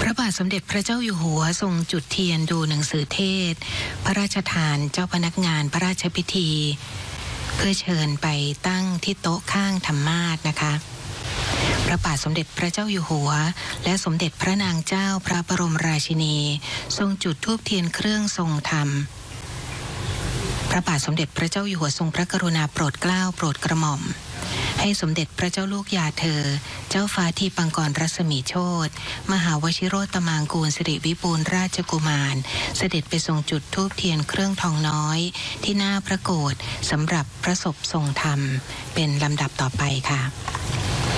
ระบาทสมเด็จพระเจ้าอยู่หัวทรงจุดเทียนดูหนังสือเทศพระราชทานเจ้าพนักงานพระราชพิธีเพื่อเชิญไปตั้งที่โต๊ะข้างธรรมาสน์นะคะพระบาทสมเด็จพระเจ้าอยู่หัวและสมเด็จพระนางเจ้าพระบรมราชินีทรงจุดธูปเทียนเครื่องทรงธรรมพระบาทสมเด็จพระเจ้าอยู่หัวทรงพระกรุณาโปรดเกล้าโปรดกระหม่อมให้สมเด็จพระเจ้าลูกยาเธอเจ้าฟ้าทีปังกรรัศมีโชติมหาวชิโรตมางกูลสิริวิบูลย์ราชกุมารเสด็จไปทรงจุดธูปเทียนเครื่องทองน้อยที่หน้าพระโกฐสำหรับพระศพทรงธรรมเป็นลำดับต่อไปค่ะ